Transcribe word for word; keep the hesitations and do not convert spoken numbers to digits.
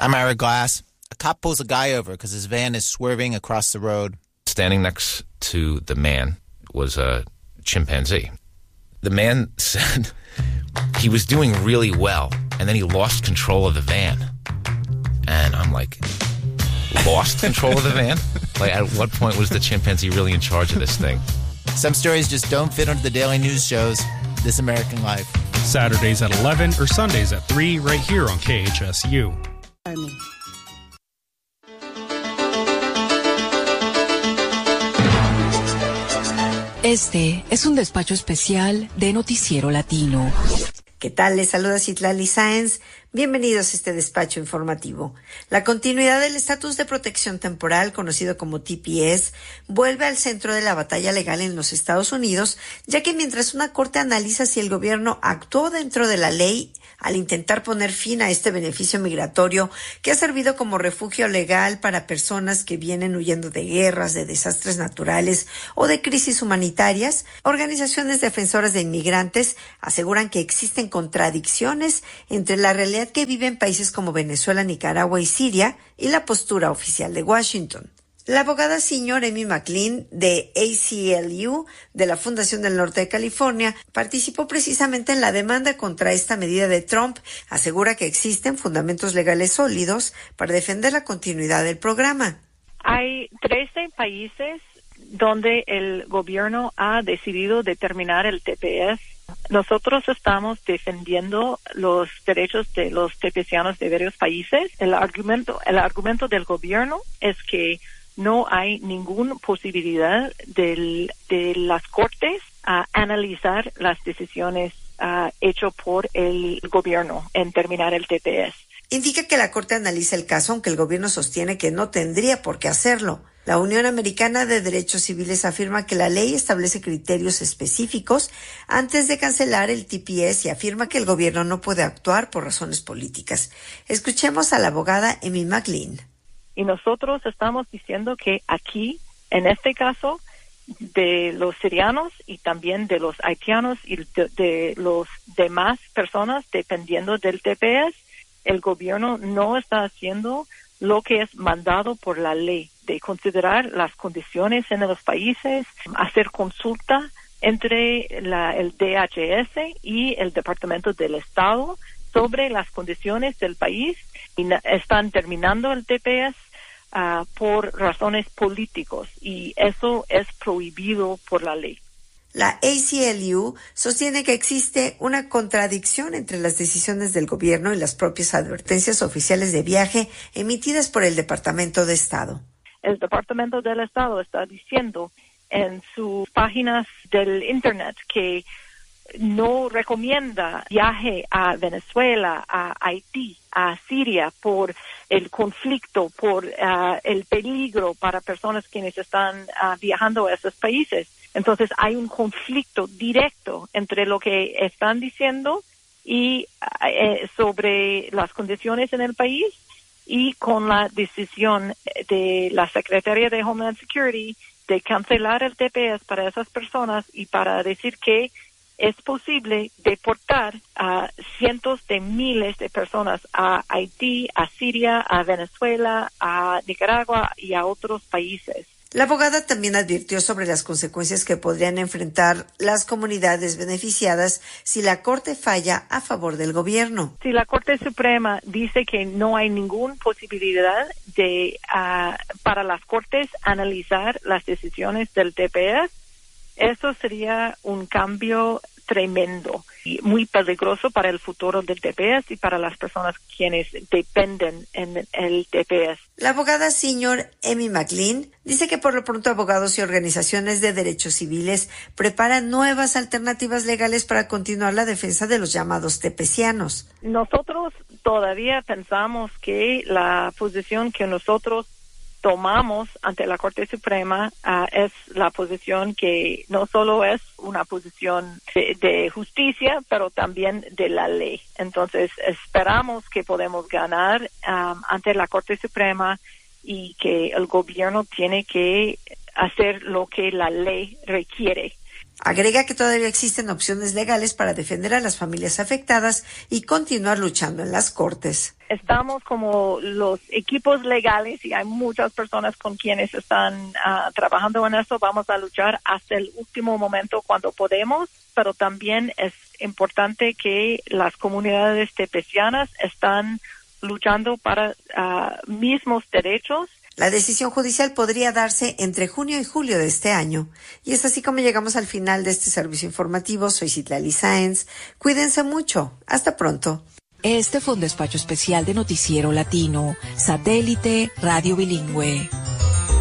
I'm Ira Glass. A cop pulls a guy over because his van is swerving across the road. Standing next to the man was a chimpanzee. The man said he was doing really well, and then he lost control of the van. And I'm like, lost control of the van? Like, at what point was the chimpanzee really in charge of this thing? Some stories just don't fit onto the daily news shows. This American Life. Saturdays at eleven or Sundays at three right here on K H S U. Este es un despacho especial de Noticiero Latino. ¿Qué tal? Les saluda Citlali Sáenz. Bienvenidos a este despacho informativo. La continuidad del estatus de protección temporal, conocido como T P S, vuelve al centro de la batalla legal en los Estados Unidos, ya que mientras una corte analiza si el gobierno actuó dentro de la ley al intentar poner fin a este beneficio migratorio que ha servido como refugio legal para personas que vienen huyendo de guerras, de desastres naturales o de crisis humanitarias, organizaciones defensoras de inmigrantes aseguran que existen contradicciones entre la realidad que viven países como Venezuela, Nicaragua y Siria y la postura oficial de Washington. La abogada senior Amy McLean de A C L U de la Fundación del Norte de California participó precisamente en la demanda contra esta medida de Trump. Asegura que existen fundamentos legales sólidos para defender la continuidad del programa. Hay trece países donde el gobierno ha decidido determinar el T P S. Nosotros estamos defendiendo los derechos de los tepecianos de varios países. El argumento, el argumento del gobierno es que no hay ninguna posibilidad del, de las cortes a analizar las decisiones uh, hechas por el gobierno en terminar el T P S. Indica que la corte analiza el caso, aunque el gobierno sostiene que no tendría por qué hacerlo. La Unión Americana de Derechos Civiles afirma que la ley establece criterios específicos antes de cancelar el T P S y afirma que el gobierno no puede actuar por razones políticas. Escuchemos a la abogada Amy McLean. Y nosotros estamos diciendo que aquí, en este caso, de los sirianos y también de los haitianos y de, de los demás personas dependiendo del T P S, el gobierno no está haciendo lo que es mandado por la ley, de considerar las condiciones en los países, hacer consulta entre la, el D H S y el Departamento del Estado sobre las condiciones del país y na- están terminando el T P S uh, por razones políticos y eso es prohibido por la ley. La A C L U sostiene que existe una contradicción entre las decisiones del gobierno y las propias advertencias oficiales de viaje emitidas por el Departamento de Estado. El Departamento del Estado está diciendo en sus páginas del Internet que no recomienda viaje a Venezuela, a Haití, a Siria por el conflicto, por uh, el peligro para personas quienes están uh, viajando a esos países. Entonces hay un conflicto directo entre lo que están diciendo y uh, sobre las condiciones en el país y con la decisión de la Secretaría de Homeland Security de cancelar el T P S para esas personas y para decir que es posible deportar a cientos de miles de personas a Haití, a Siria, a Venezuela, a Nicaragua y a otros países. La abogada también advirtió sobre las consecuencias que podrían enfrentar las comunidades beneficiadas si la Corte falla a favor del gobierno. Si la Corte Suprema dice que no hay ninguna posibilidad de uh, para las Cortes analizar las decisiones del T P S, eso sería un cambio tremendo y muy peligroso para el futuro del T P S y para las personas quienes dependen en el T P S. La abogada senior Amy McLean dice que por lo pronto abogados y organizaciones de derechos civiles preparan nuevas alternativas legales para continuar la defensa de los llamados tepecianos. Nosotros todavía pensamos que la posición que nosotros tomamos ante la Corte Suprema uh, es la posición que no solo es una posición de, de justicia, pero también de la ley. Entonces, esperamos que podemos ganar um, ante la Corte Suprema y que el gobierno tiene que hacer lo que la ley requiere. Agrega que todavía existen opciones legales para defender a las familias afectadas y continuar luchando en las cortes. Estamos como los equipos legales y hay muchas personas con quienes están uh, trabajando en eso. Vamos a luchar hasta el último momento cuando podemos, pero también es importante que las comunidades tepecianas están luchando para uh, mismos derechos. La decisión judicial podría darse entre junio y julio de este año. Y es así como llegamos al final de este servicio informativo. Soy Citlali Sáenz. Cuídense mucho. Hasta pronto. Este fue un despacho especial de Noticiero Latino, Satélite Radio Bilingüe.